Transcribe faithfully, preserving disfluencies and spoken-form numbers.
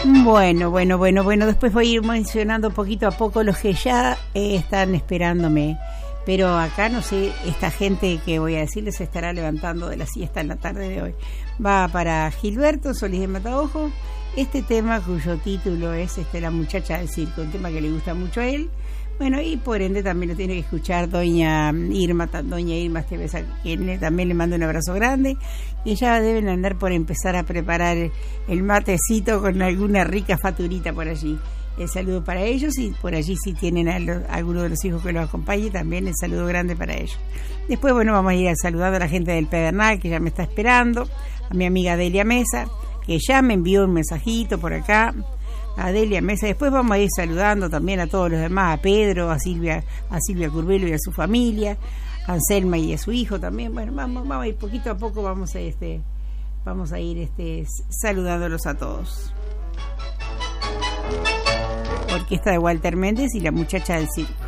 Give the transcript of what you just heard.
Bueno, bueno, bueno, bueno, después voy a ir mencionando poquito a poco los que ya eh, están esperándome. Pero acá, no sé, esta gente que voy a decirles se estará levantando de la siesta en la tarde de hoy. Va para Gilberto Solís de Mataojo, este tema cuyo título es este, La muchacha del circo, un tema que le gusta mucho a él. Bueno, y por ende también lo tiene que escuchar doña Irma, doña Irma Esteves, a quien también le mando un abrazo grande. Y ya deben andar por empezar a preparar el matecito con alguna rica faturita por allí. El saludo para ellos, y por allí si tienen a, los, a alguno de los hijos que los acompañe, también el saludo grande para ellos. Después, bueno, vamos a ir saludando a la gente del Pedernal que ya me está esperando, a mi amiga Delia Mesa, que ya me envió un mensajito por acá, a Delia Mesa. Después vamos a ir saludando también a todos los demás, a Pedro, a Silvia, a Silvia Curbelo y a su familia, a Anselma y a su hijo también. Bueno, vamos, vamos a ir poquito a poco, vamos a este, vamos a ir este saludándolos a todos. Orquesta de Walter Méndez y La muchacha del circo.